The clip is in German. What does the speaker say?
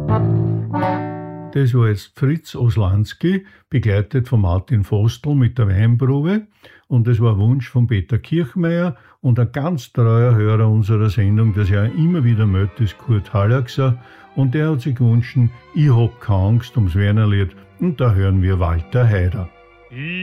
Das war jetzt Fritz Oslanski, begleitet von Martin Vostl mit der Weinprobe. Und das war ein Wunsch von Peter Kirchmeier und ein ganz treuer Hörer unserer Sendung, das ja immer wieder mögt, ist Kurt Hallaxer. Und der hat sich gewünscht, ich hab keine Angst ums Wernerlied. Und da hören wir Walter Haider.